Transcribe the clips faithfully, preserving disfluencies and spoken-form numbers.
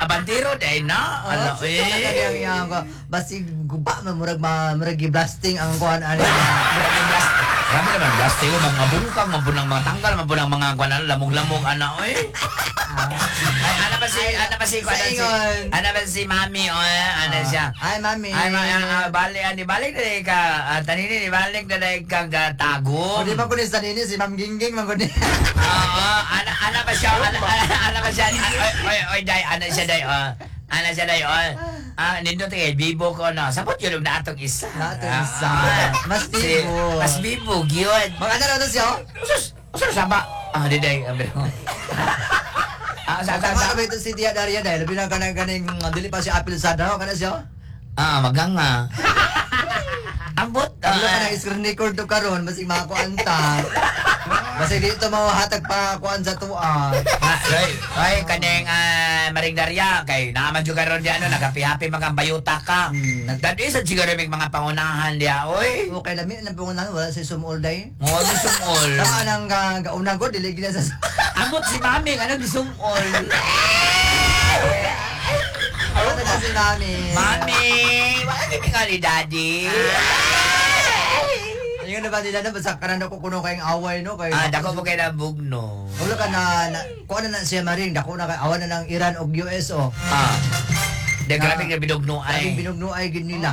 abantiro day na. Ano eh. Yang yang ko basig guba mamurag mamurag blasting ang kuan ani. Grabe naman, blasting ko, mga bungkang, mabunang mga tanggal, mabunang mga kuan lamog-lamog, ano eh. Ay, ano ba si, ano ba si, ano si, ano ba si Mami, o, ano siya. Ay, Mami. Ay, ma, balik, ani, balik na ka, tanini, balik na na ka tago. O, di ba ko ni sa nini, si Ma'am Gingging, man ko ni. Oo, ano, ano ba siya, ano, ano ba siya, oy, oy, oy, day, ano siya, day, oh. Ano siya day, oh. Ah, nindot eh, bibo ko na. Sabot yun na atong isa. Na atong isa. Mas bibo. Mas bibo, yun. Mga ano na siya? Sus, sus, saba. Ah, di day, ambil ko. Ah, sa sa sa. Ito si Tia Daria dahil labi na kanang kaning dili pa siya apil sa daw kana siya. Ah, maganga. Ambot. Ano ka na screen record to karon basig makuanta. Basig dito mo hatag pa kuan sa tuwa. Ah, roy, roy kaneng uh, Maring Daria kay naman jud karon di ano nagapi-happy mga bayuta ka. Hmm, Nagdadi sa siguro may mga pangunahan dia oy. Okay lami na pangunahan wala si sumol day. Mo di sumol. Tama nang uh, gauna ko dili gina sa ambot si Mami ano di sumol. Ano na si Mami? Mami, wala kami nga ni Daddy. Yung na ba nila na basta kanan ako kuno kayong away no kay. Ah, dako mo kay nabugno. Wala ka na, na kuan na na siya Maring dako na kay awan na ng Iran og U S o. Ah. De grabe nga binugno Ay ay. binugno ay gid nila.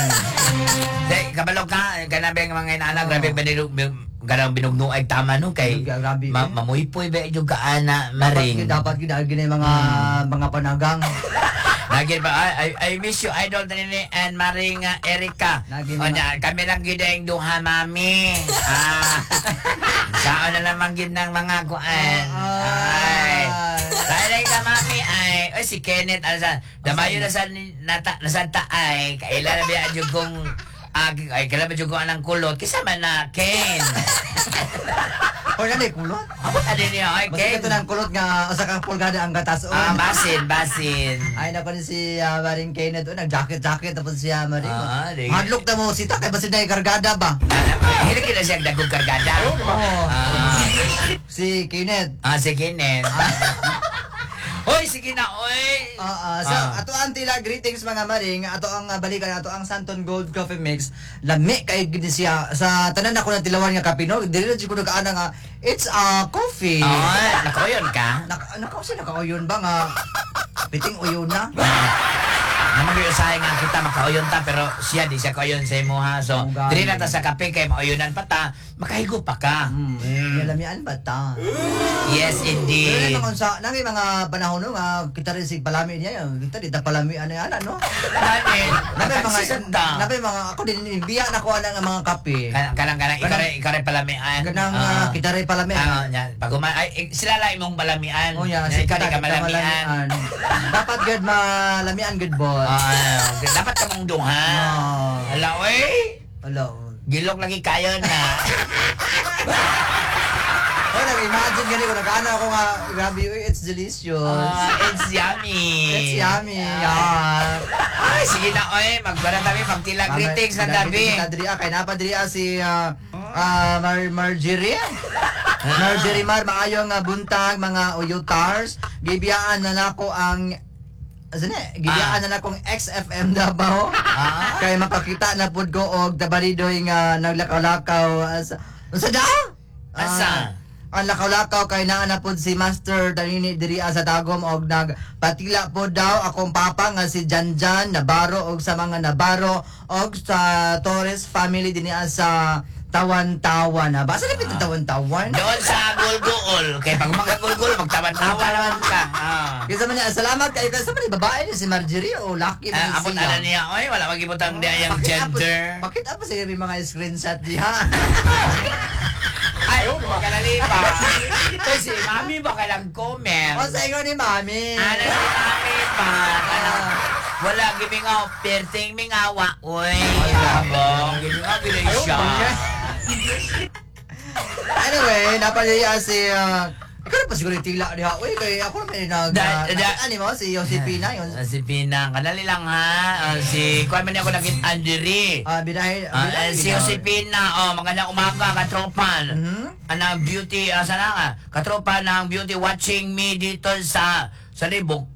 De kabalo ka kanabe nga mga inaana grabe binug garang binugno ay tama no kay Grabe. ma mamuipoy ba jud ka ana Maring. Dapat gid dapat gid mga mga panagang. Lagi ba I, I miss you idol nini and Maring uh, Erica. O na kami lang gid ang duha Mami. Ah. Saan na naman gid ng mga kuan. Ay. Dahil ka Mami ay oy si Kenneth asa damayo na sa nata na Santa ay kailan na biya jud kong ag ay kailan ba jud ko anang kulot kisama na Ken. O na ni kulot. Ako ta din niya ay Ken. Ken. Ito nang kulot nga usa ka pulgada ang gatas o. Ah basin basin. Ay nako ni si uh, Maring Kenneth o nag-jacket-jacket tapos siya Maring. Ah, di. Hadlok ta mo sita kay basin dai kargada ba. Hili kita siya dagog kargada. Oo. Ah. Si Kenneth. Ah, si Kenneth. Hoy, sige na, oy. Ah, uh, so Ah. ato ang tila greetings mga Maring, ato ang uh, balikan ato ang Santon Gold Coffee Mix. Lami kay gid siya sa tanan ako na tilawan nga kape no. Dili na siguro kaana nga it's a uh, coffee. Oh, nakoyon ka? Nak nakaw siya nakauyon ba nga piting uyon na. Naman yung usahay nga kita makauyon ta pero siya di siya kauyon sa imo ha. So, Ang dili galing. na ta sa kape kay mauyonan pa ta, makahigo pa ka. Hmm. Mm. Lamian ba ta? Yes, Pero indeed. mga sa nang mga panahon no nga kita rin si palami niya yun. Kita di ta palami ano ana no. Kanin, Nabay mga nakagsisanda. nabay mga ako din biya na ko ana nga mga kape. Kanang kanang ikare ikare palamian. Ganang Ah. uh, kita rin palami. Ah, nya pag uma ay eh, sila la imong balamian. Oh yeah, Nya, si ikaw di ka kita malamian. Dapat good malamian good boss. Ah, dapat ka mong duha. Ah. Ala oy. Hello. Gilok lagi kayo na. Oh, nag-imagine gani ko nag-ano ako nga grabe uy, it's delicious. Ah, it's yummy. It's yummy. Yeah. Ay, sige na, oy. Magbara kami, magtila greetings na gabi. Nadria kay napadria si uh, uh, Mar Marjorie. Marjorie Mar maayong uh, buntag mga uyutars. Gibiyaan na nako ang Asa na, gibiyaan na nakong X F M Davao. Ah. Kay makakita na pud ko og tabaridoy nga naglakaw-lakaw asa. Unsa daw? Asa? Ang lakaw-lakaw kay naa na pud si Master Danini diri sa Tagum og nagpatila po daw akong papa nga si Janjan Nabaro og sa mga Nabaro og sa Torres family dinhi sa Tawan-tawan na. Basta na pito tawan-tawan? Doon sa gulgul. Kaya pag magagulgul, magtawan-tawa naman ka. Ah. Kasi man niya, salamat kayo. Kasi man babae niya si Marjorie o lucky man Ah, abot siya. ala niya, oy. Wala magibutang di ayang gender. Bakit apa siya may mga screenshot niya? Ay, baka nalipa. Kasi mami baka lang comment. O sa inyo ni Mami. Ano si mami pa? Ano? Wala gimingaw, perting mingawa. Uy, labong. Gimingaw, gilay siya. Anyway, napalaya si... Uh, ikaw na pa siguro yung tila niya. Uy, kaya ako naman yung nag... Da- Uh, da- ano mo? Si Josepina. Yung, Ah, si Pinang, kanali lang ha. Ah, si, kuha man niya ako naging Andiri. uh, binahin... Ah, eh, si Josepina, oh, magandang umaga, katropan. Mhm. Anang beauty, uh, sana nga, katropan ng beauty watching me dito sa, sa Libog.